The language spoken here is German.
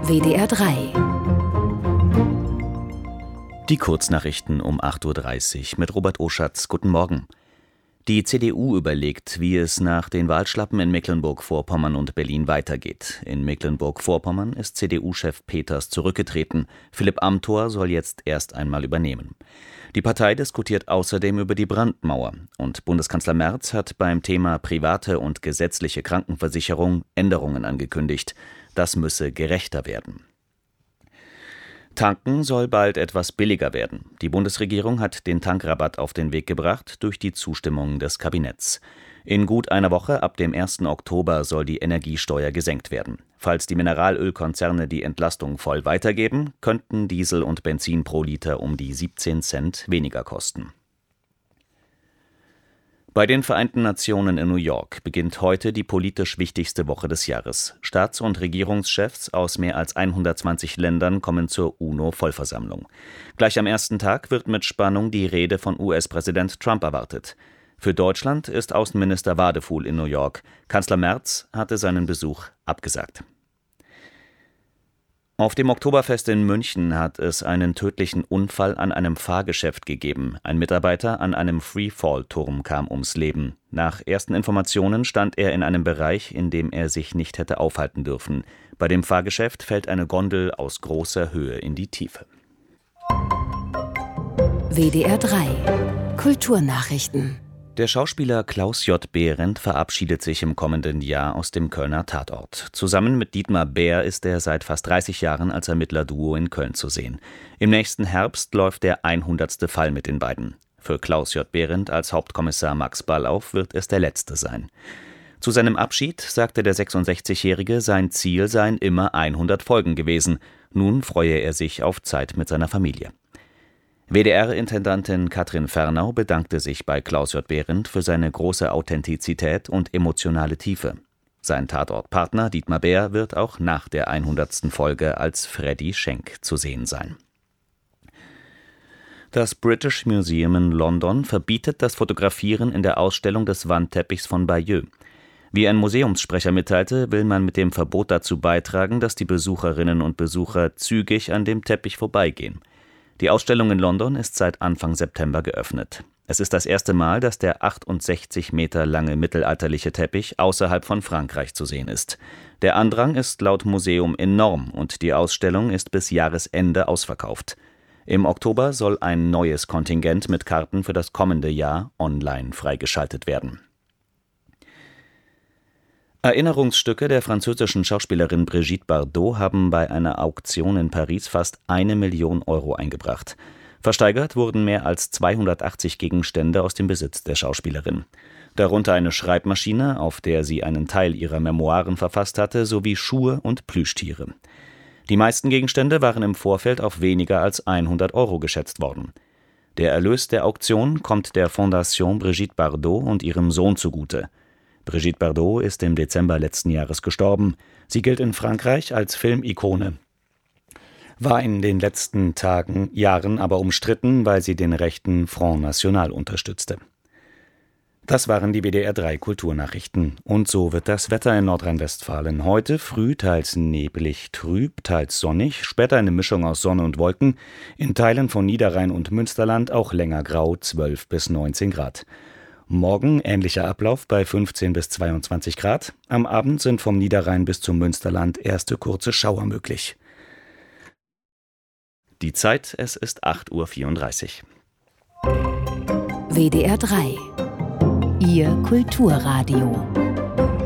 WDR 3. Die Kurznachrichten um 8.30 Uhr mit Robert Oschatz. Guten Morgen. Die CDU überlegt, wie es nach den Wahlschlappen in Mecklenburg-Vorpommern und Berlin weitergeht. In Mecklenburg-Vorpommern ist CDU-Chef Peters zurückgetreten. Philipp Amthor soll jetzt erst einmal übernehmen. Die Partei diskutiert außerdem über die Brandmauer. Und Bundeskanzler Merz hat beim Thema private und gesetzliche Krankenversicherung Änderungen angekündigt. Das müsse gerechter werden. Tanken soll bald etwas billiger werden. Die Bundesregierung hat den Tankrabatt auf den Weg gebracht durch die Zustimmung des Kabinetts. In gut einer Woche, ab dem 1. Oktober, soll die Energiesteuer gesenkt werden. Falls die Mineralölkonzerne die Entlastung voll weitergeben, könnten Diesel und Benzin pro Liter um die 17 Cent weniger kosten. Bei den Vereinten Nationen in New York beginnt heute die politisch wichtigste Woche des Jahres. Staats- und Regierungschefs aus mehr als 120 Ländern kommen zur UNO-Vollversammlung. Gleich am ersten Tag wird mit Spannung die Rede von US-Präsident Trump erwartet. Für Deutschland ist Außenminister Wadefuhl in New York. Kanzler Merz hatte seinen Besuch abgesagt. Auf dem Oktoberfest in München hat es einen tödlichen Unfall an einem Fahrgeschäft gegeben. Ein Mitarbeiter an einem Freefall-Turm kam ums Leben. Nach ersten Informationen stand er in einem Bereich, in dem er sich nicht hätte aufhalten dürfen. Bei dem Fahrgeschäft fällt eine Gondel aus großer Höhe in die Tiefe. WDR 3. Kulturnachrichten. Der Schauspieler Klaus J. Behrendt verabschiedet sich im kommenden Jahr aus dem Kölner Tatort. Zusammen mit Dietmar Bär ist er seit fast 30 Jahren als Ermittlerduo in Köln zu sehen. Im nächsten Herbst läuft der 100. Fall mit den beiden. Für Klaus J. Behrendt als Hauptkommissar Max Ballauf wird es der letzte sein. Zu seinem Abschied sagte der 66-Jährige, sein Ziel seien immer 100 Folgen gewesen. Nun freue er sich auf Zeit mit seiner Familie. WDR-Intendantin Katrin Fernau bedankte sich bei Klaus J. Behrendt für seine große Authentizität und emotionale Tiefe. Sein Tatortpartner Dietmar Bär wird auch nach der 100. Folge als Freddy Schenk zu sehen sein. Das British Museum in London verbietet das Fotografieren in der Ausstellung des Wandteppichs von Bayeux. Wie ein Museumssprecher mitteilte, will man mit dem Verbot dazu beitragen, dass die Besucherinnen und Besucher zügig an dem Teppich vorbeigehen. Die Ausstellung in London ist seit Anfang September geöffnet. Es ist das erste Mal, dass der 68 Meter lange mittelalterliche Teppich außerhalb von Frankreich zu sehen ist. Der Andrang ist laut Museum enorm und die Ausstellung ist bis Jahresende ausverkauft. Im Oktober soll ein neues Kontingent mit Karten für das kommende Jahr online freigeschaltet werden. Erinnerungsstücke der französischen Schauspielerin Brigitte Bardot haben bei einer Auktion in Paris fast 1 Million Euro eingebracht. Versteigert wurden mehr als 280 Gegenstände aus dem Besitz der Schauspielerin. Darunter eine Schreibmaschine, auf der sie einen Teil ihrer Memoiren verfasst hatte, sowie Schuhe und Plüschtiere. Die meisten Gegenstände waren im Vorfeld auf weniger als 100 Euro geschätzt worden. Der Erlös der Auktion kommt der Fondation Brigitte Bardot und ihrem Sohn zugute. Brigitte Bardot ist im Dezember letzten Jahres gestorben. Sie gilt in Frankreich als Filmikone, war in den letzten Jahren aber umstritten, weil sie den rechten Front National unterstützte. Das waren die WDR 3 Kulturnachrichten. Und so wird das Wetter in Nordrhein-Westfalen heute früh teils neblig trüb, teils sonnig, später eine Mischung aus Sonne und Wolken, in Teilen von Niederrhein und Münsterland auch länger grau, 12 bis 19 Grad. Morgen ähnlicher Ablauf bei 15 bis 22 Grad. Am Abend sind vom Niederrhein bis zum Münsterland erste kurze Schauer möglich. Die Zeit, es ist 8.34 Uhr. WDR 3. Ihr Kulturradio.